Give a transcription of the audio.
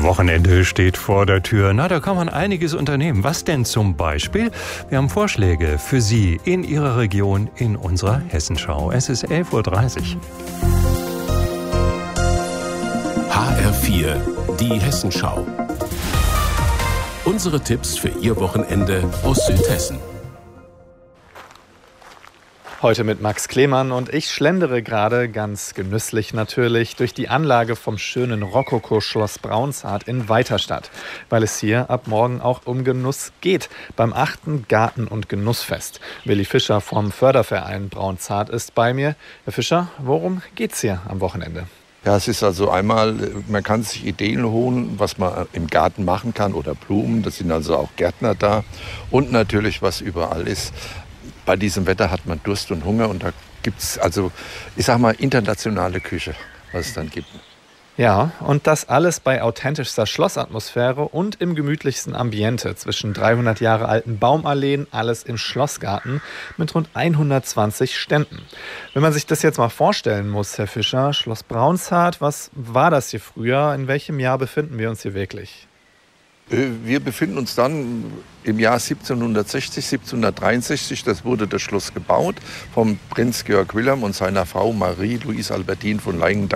Wochenende steht vor der Tür. Na, da kann man einiges unternehmen. Was denn zum Beispiel? Wir haben Vorschläge für Sie in Ihrer Region in unserer Hessenschau. Es ist 11:30 Uhr. HR4, die Hessenschau. Unsere Tipps für Ihr Wochenende aus Südhessen. Heute mit Max Klemann und ich schlendere gerade, ganz genüsslich natürlich, durch die Anlage vom schönen Rokoko-Schloss Braunshardt in Weiterstadt, weil es hier ab morgen auch um Genuss geht, beim 8. Garten- und Genussfest. Willi Fischer vom Förderverein Braunshardt ist bei mir. Herr Fischer, worum geht's hier am Wochenende? Ja, es ist also einmal, man kann sich Ideen holen, was man im Garten machen kann oder Blumen, das sind also auch Gärtner da und natürlich, was überall ist. Bei diesem Wetter hat man Durst und Hunger und da gibt es also, ich sag mal, internationale Küche, was es dann gibt. Ja, und das alles bei authentischster Schlossatmosphäre und im gemütlichsten Ambiente zwischen 300 Jahre alten Baumalleen, alles im Schlossgarten mit rund 120 Ständen. Wenn man sich das jetzt mal vorstellen muss, Herr Fischer, Schloss Braunshardt, was war das hier früher? In welchem Jahr befinden wir uns hier wirklich? Wir befinden uns dann im Jahr 1760, 1763. Das wurde das Schloss gebaut vom Prinz Georg Wilhelm und seiner Frau Marie-Louise Albertine von